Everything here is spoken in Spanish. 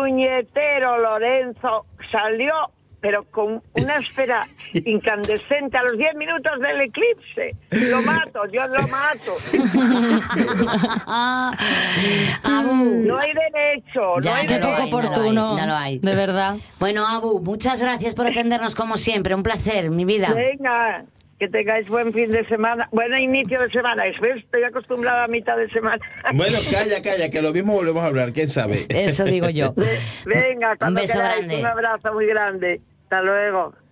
puñetero Lorenzo salió, pero con una esfera incandescente a los 10 minutos del eclipse. Lo mato, yo lo mato. Abu. No hay derecho, Ya, no hay no lo derecho. hay, oportuno. no lo hay. De verdad. Bueno, Abu, muchas gracias por atendernos como siempre. Un placer, mi vida. Venga, que tengáis buen fin de semana, buen inicio de semana. ¿Ves? Estoy acostumbrada a mitad de semana. Bueno, calla, que lo mismo volvemos a hablar, quién sabe. Eso digo yo. Venga, cuando Un beso queráis, grande. un abrazo muy grande. Hasta luego.